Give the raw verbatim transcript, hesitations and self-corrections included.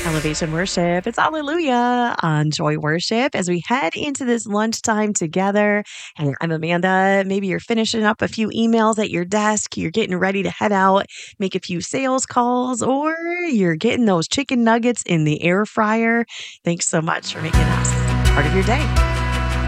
Elevation Worship. It's Hallelujah on Joy Worship as we head into this lunchtime together. And I'm Amanda. Maybe you're finishing up a few emails at your desk, you're getting ready to head out, make a few sales calls, or you're getting those chicken nuggets in the air fryer. Thanks so much for making us part of your day.